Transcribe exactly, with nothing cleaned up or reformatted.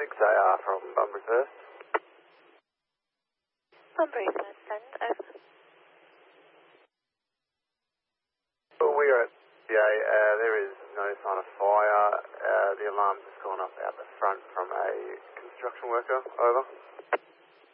six A R from Bunbury First. Bunbury First, send over. Well, we are at the A. Uh, there is no sign of fire. Uh, the alarm's just gone off out the front from a construction worker. Over.